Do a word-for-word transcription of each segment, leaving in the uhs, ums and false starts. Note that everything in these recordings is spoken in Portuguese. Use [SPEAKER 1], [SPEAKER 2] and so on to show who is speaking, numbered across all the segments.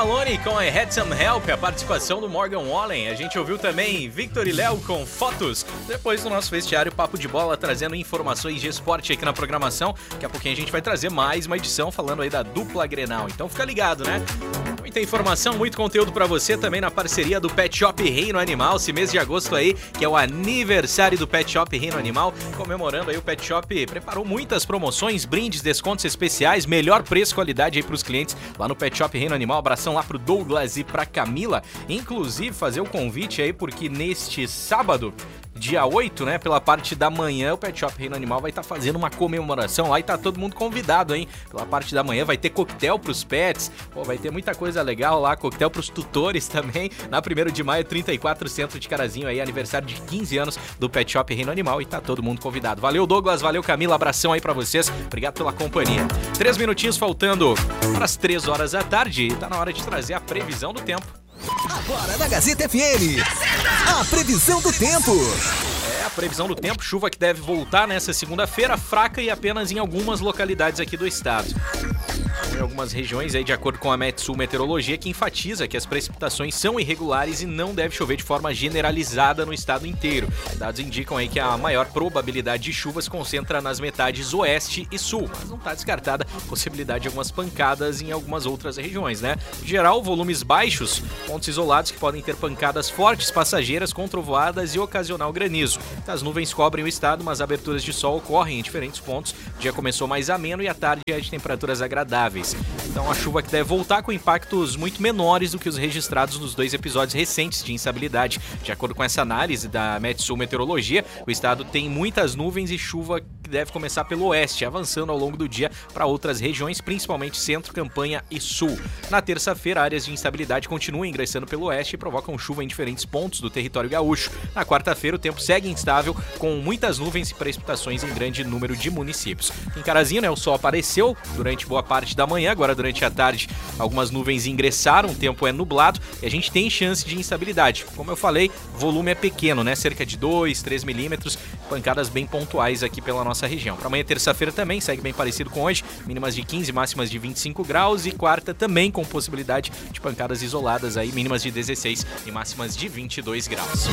[SPEAKER 1] Maloney com I Had Some Help, a participação do Morgan Wallen. A gente ouviu também Victor e Léo com Fotos. Depois do nosso vestiário Papo de Bola, trazendo informações de esporte aqui na programação. Daqui a pouquinho a gente vai trazer mais uma edição falando aí da dupla Grenal. Então fica ligado, né? Muita informação, muito conteúdo pra você também na parceria do Pet Shop Reino Animal. Esse mês de agosto aí, que é o aniversário do Pet Shop Reino Animal. Comemorando aí, o Pet Shop preparou muitas promoções, brindes, descontos especiais, melhor preço e qualidade aí pros clientes lá no Pet Shop Reino Animal. Abração lá pro Douglas e pra Camila. Inclusive, fazer o convite aí, porque neste sábado, dia oito, né, pela parte da manhã, o Pet Shop Reino Animal vai estar tá fazendo uma comemoração lá e tá todo mundo convidado, hein? Pela parte da manhã vai ter coquetel pros pets, pô, vai ter muita coisa legal lá, coquetel pros tutores também, na primeiro de maio, trinta e quatro, Centro de Carazinho aí, aniversário de quinze anos do Pet Shop Reino Animal e tá todo mundo convidado. Valeu, Douglas, valeu, Camila, abração aí pra vocês, obrigado pela companhia. Três minutinhos faltando para as três horas da tarde e tá na hora de trazer a previsão do tempo.
[SPEAKER 2] Agora na Gazeta F M, a previsão do tempo.
[SPEAKER 1] É, a previsão do tempo, chuva que deve voltar nessa segunda-feira, fraca e apenas em algumas localidades aqui do estado. Em algumas regiões aí, de acordo com a Metsul Meteorologia, que enfatiza que as precipitações são irregulares e não deve chover de forma generalizada no estado inteiro. Dados indicam aí que a maior probabilidade de chuva se concentra nas metades oeste e sul, mas não está descartada a possibilidade de algumas pancadas em algumas outras regiões, né? Em geral, volumes baixos, pontos isolados que podem ter pancadas fortes, passageiras, com trovoadas e ocasional granizo. As nuvens cobrem o estado, mas aberturas de sol ocorrem em diferentes pontos. O dia começou mais ameno e à tarde é de temperaturas agradáveis. Então a chuva que deve voltar com impactos muito menores do que os registrados nos dois episódios recentes de instabilidade. De acordo com essa análise da Metsul Meteorologia, o estado tem muitas nuvens e chuva que deve começar pelo oeste, avançando ao longo do dia para outras regiões, principalmente centro, campanha e sul. Na terça-feira, áreas de instabilidade continuam ingressando pelo oeste e provocam chuva em diferentes pontos do território gaúcho. Na quarta-feira, o tempo segue instável, com muitas nuvens e precipitações em grande número de municípios. Em Carazinho, né, o sol apareceu durante boa parte da manhã, agora durante a tarde algumas nuvens ingressaram, o tempo é nublado e a gente tem chance de instabilidade. Como eu falei, o volume é pequeno, né, cerca de dois, três milímetros, pancadas bem pontuais aqui pela nossa região. Para amanhã, terça-feira, também segue bem parecido com hoje, mínimas de quinze, máximas de vinte e cinco graus, e quarta também com possibilidade de pancadas isoladas aí, mínimas de dezesseis e máximas de vinte e dois graus.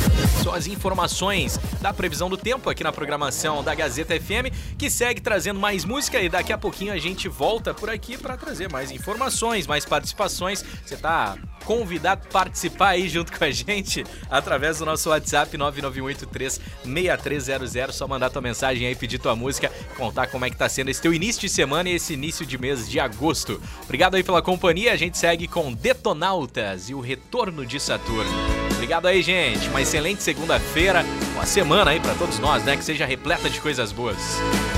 [SPEAKER 1] Só as informações da previsão do tempo aqui na programação da Gazeta F M, que segue trazendo mais música, e daqui a pouquinho a gente volta por aqui para trazer mais informações, mais participações. Você tá convidado a participar aí junto com a gente através do nosso WhatsApp nove nove um oito três seis três zero zero. Só mandar tua mensagem aí, pedir tua música, contar como é que tá sendo esse teu início de semana e esse início de mês de agosto. Obrigado aí pela companhia, a gente segue com Detonautas e o Retorno de Saturno. Obrigado aí, gente. Uma excelente segunda-feira, uma semana aí pra todos nós, né? Que seja repleta de coisas boas.